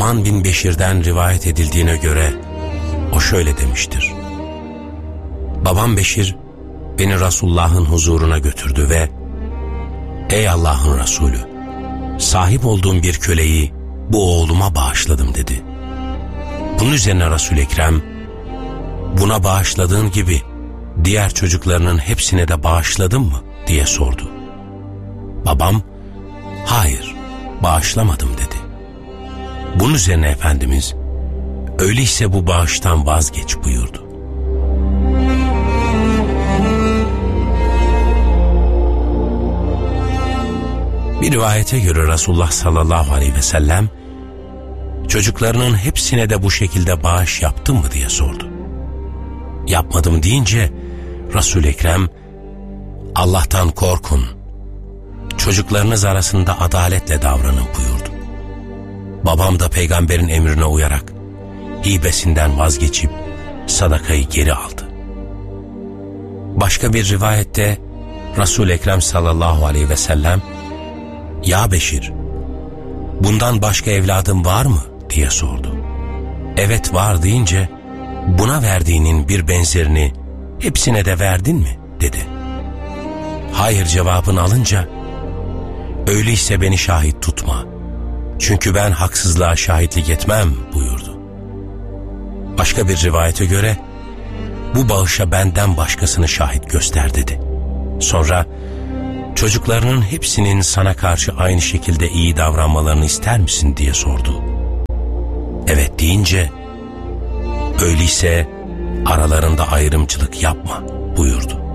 Nu'man bin Beşir'den rivayet edildiğine göre o şöyle demiştir: babam Beşir beni Resulullah'ın huzuruna götürdü ve "Ey Allah'ın Resulü, sahip olduğum bir köleyi bu oğluma bağışladım" dedi. Bunun üzerine Resul-i Ekrem, "Buna bağışladığın gibi diğer çocuklarının hepsine de bağışladın mı?" diye sordu. Babam, "Hayır, bağışlamadım" dedi. Bunun üzerine Efendimiz, "Öyleyse bu bağıştan vazgeç" buyurdu. Bir rivayete göre Resulullah sallallahu aleyhi ve sellem, çocuklarının hepsine de bu şekilde bağış yaptın mı diye sordu. Yapmadım deyince Resul-i Ekrem, "Allah'tan korkun, çocuklarınız arasında adaletle davranın" buyurdu. Babam da peygamberin emrine uyarak hibesinden vazgeçip sadakayı geri aldı. Başka bir rivayette Resul-i Ekrem sallallahu aleyhi ve sellem, "Ya Beşir, bundan başka evladın var mı?" diye sordu. "Evet var" deyince, "Buna verdiğinin bir benzerini hepsine de verdin mi?" dedi. "Hayır" cevabını alınca, "Öyleyse beni şahit tutma. Çünkü ben haksızlığa şahitlik etmem" buyurdu. Başka bir rivayete göre, "Bu bağışa benden başkasını şahit göster" dedi. Sonra, "Çocuklarının hepsinin sana karşı aynı şekilde iyi davranmalarını ister misin?" diye sordu. "Evet" deyince, "Öyleyse aralarında ayrımcılık yapma" buyurdu.